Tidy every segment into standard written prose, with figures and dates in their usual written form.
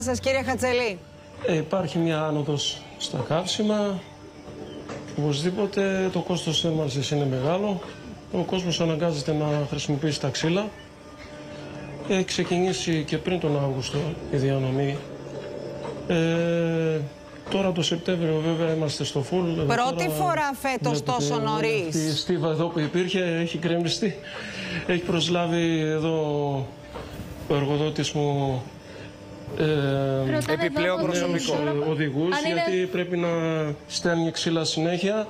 Σας κύριε Χατσελή. Υπάρχει μια άνοδος στα καύσιμα. Οπωσδήποτε το κόστος έμαρσης είναι μεγάλο. Ο κόσμος αναγκάζεται να χρησιμοποιήσει τα ξύλα. Έχει ξεκινήσει και πριν τον Αύγουστο η διανομή. Τώρα το Σεπτέμβριο βέβαια είμαστε στο φουλ. Πρώτη φορά φέτος τόσο νωρίς. Η στίβα εδώ που υπήρχε έχει κρεμιστεί. Έχει προσλάβει εδώ ο εργοδότης μου επιπλέον προσωπικό οδηγούς, γιατί πρέπει να στέλνει ξύλα συνέχεια.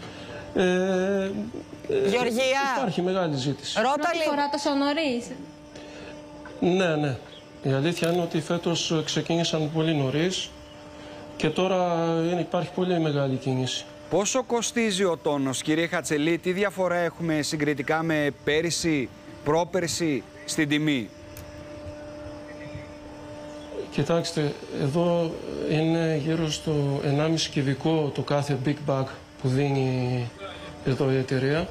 Γεωργία, υπάρχει μεγάλη ζήτηση. Ρώτα Πρώτη φορά τόσο νωρίς. Ναι. Η αλήθεια είναι ότι φέτος ξεκίνησαν πολύ νωρίς και τώρα υπάρχει πολύ μεγάλη κίνηση. Πόσο κοστίζει ο τόνος, κύριε Χατσελή, τι διαφορά έχουμε συγκριτικά με πέρυσι, πρόπερσι στην τιμή? Κοιτάξτε, εδώ είναι γύρω στο 1,5 κυβικό το κάθε big bag που δίνει εδώ η εταιρεία.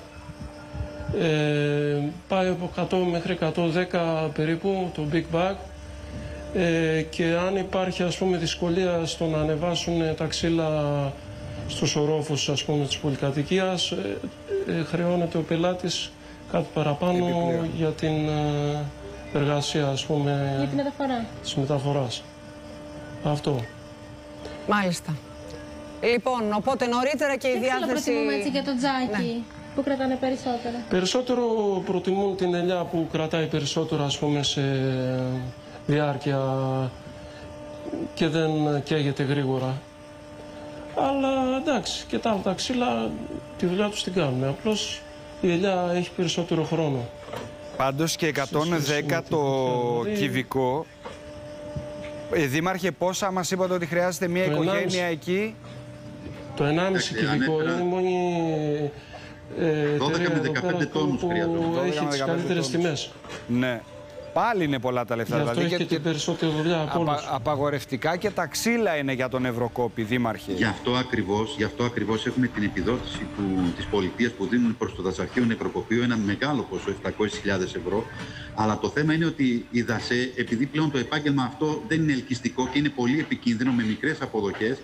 Πάει από 100 μέχρι 110 περίπου το big bag, και αν υπάρχει ας πούμε δυσκολία στο να ανεβάσουν τα ξύλα στους ορόφους ας πούμε της πολυκατοικίας, χρεώνεται ο πελάτης κάτι παραπάνω για την εργασία ας πούμε Για τη μεταφορά. της μεταφοράς. Αυτό. Μάλιστα. Λοιπόν, οπότε νωρίτερα και η διάθεση... προτιμούμε έτσι για το τζάκι, που κρατάνε περισσότερο. Περισσότερο προτιμούν την ελιά που κρατάει περισσότερο ας πούμε σε διάρκεια και δεν καίγεται γρήγορα. Αλλά εντάξει, και τα άλλα τα ξύλα τη δουλειά τους την κάνουν. Απλώς η ελιά έχει περισσότερο χρόνο. Πάντως και 110 το κυβικό. Δήμαρχε, πόσα μας είπατε ότι χρειάζεται μια οικογένεια εκεί? Το 1,5 κυβικό είναι η μόνη 12 με 15 τόνους που έχει τις καλύτερες τιμές. Ναι. Πάλι είναι πολλά τα λεφτά. Γι' αυτό δηλαδή έχει και περισσότερη δουλειά από όλους. Απαγορευτικά και τα ξύλα είναι για τον Ευρωκόπη, Δήμαρχε. Γι' αυτό ακριβώς έχουμε την επιδότηση της πολιτείας που δίνουν προς το δασαρχείο νεκροκοπείο ένα μεγάλο ποσό, 700.000 ευρώ. Αλλά το θέμα είναι ότι η ΔΑΣΕ, επειδή πλέον το επάγγελμα αυτό δεν είναι ελκυστικό και είναι πολύ επικίνδυνο με μικρές αποδοχές,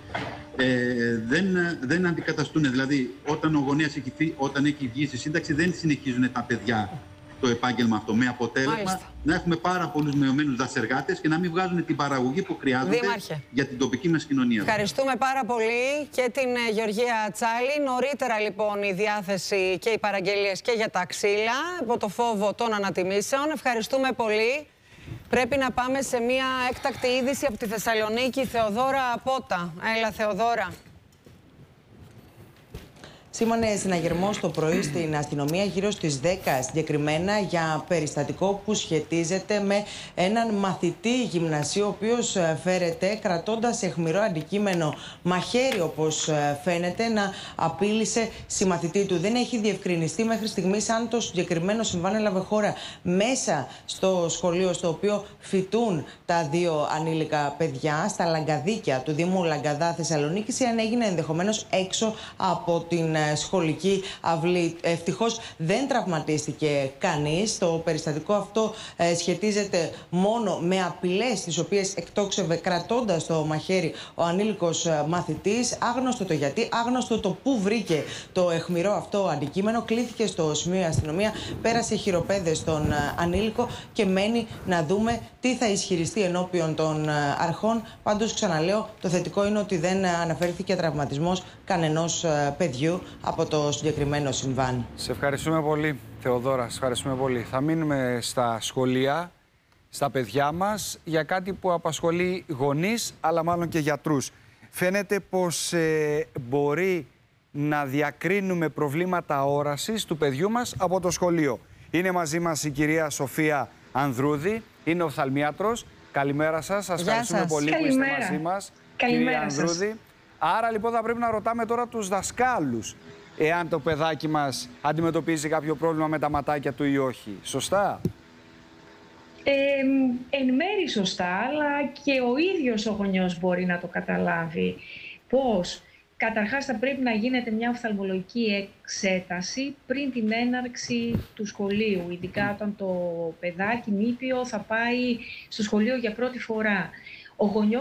δεν αντικαταστούν. Δηλαδή, όταν ο γονέας όταν έχει βγει στη σύνταξη, δεν συνεχίζουν τα παιδιά το επάγγελμα αυτό. Με αποτέλεσμα να έχουμε πάρα πολλούς μειωμένους δασεργάτες και να μην βγάζουν την παραγωγή που χρειάζονται για την τοπική μας κοινωνία. Ευχαριστούμε πάρα πολύ και την Γεωργία Τσάλη. Νωρίτερα λοιπόν η διάθεση και οι παραγγελίες και για τα ξύλα, από το φόβο των ανατιμήσεων. Ευχαριστούμε πολύ. Πρέπει να πάμε σε μια έκτακτη είδηση από τη Θεσσαλονίκη. Θεοδόρα Πότα. Έλα Θεοδόρα. Σήμανε συναγερμό το πρωί στην αστυνομία γύρω στις 10 συγκεκριμένα για περιστατικό που σχετίζεται με έναν μαθητή γυμνασίου, ο οποίος φέρεται κρατώντας αιχμηρό αντικείμενο μαχαίρι, όπως φαίνεται, να απείλησε συμμαθητή του. Δεν έχει διευκρινιστεί μέχρι στιγμής αν το συγκεκριμένο συμβάν έλαβε χώρα μέσα στο σχολείο στο οποίο φοιτούν τα δύο ανήλικα παιδιά, στα Λαγκαδίκια του Δήμου Λαγκαδά Θεσσαλονίκης, ή αν έγινε ενδεχομένως έξω από την σχολική αυλή. Ευτυχώς δεν τραυματίστηκε κανείς. Το περιστατικό αυτό σχετίζεται μόνο με απειλές τις οποίες εκτόξευε κρατώντας το μαχαίρι ο ανήλικος μαθητής. Άγνωστο το γιατί, άγνωστο το πού βρήκε το αιχμηρό αυτό αντικείμενο. Κλήθηκε στο σημείο η αστυνομία, πέρασε χειροπέδες στον ανήλικο και μένει να δούμε τι θα ισχυριστεί ενώπιον των αρχών. Πάντως, ξαναλέω, το θετικό είναι ότι δεν αναφέρθηκε τραυματισμός κανενός παιδιού από το συγκεκριμένο συμβάν. Σε ευχαριστούμε πολύ, Θεοδόρα. Σε ευχαριστούμε πολύ. Θα μείνουμε στα σχολεία, στα παιδιά μας, για κάτι που απασχολεί γονείς, αλλά μάλλον και γιατρούς. Φαίνεται πως μπορεί να διακρίνουμε προβλήματα όρασης του παιδιού μας από το σχολείο. Είναι μαζί μας η κυρία Σοφία Ανδρούδη, είναι οφθαλμίατρος. Καλημέρα σας. Σας ευχαριστούμε πολύ που είστε μαζί μας, κυρία Ανδρούδη. Άρα λοιπόν θα πρέπει να ρωτάμε τώρα τους δασκάλους εάν το παιδάκι μας αντιμετωπίζει κάποιο πρόβλημα με τα ματάκια του ή όχι. Σωστά? Εν μέρει σωστά, αλλά και ο ίδιος ο γονιός μπορεί να το καταλάβει. Πώς? Καταρχάς θα πρέπει να γίνεται μια οφθαλμολογική εξέταση πριν την έναρξη του σχολείου, ειδικά όταν το παιδάκι νήπιο θα πάει στο σχολείο για πρώτη φορά. Ο γονιός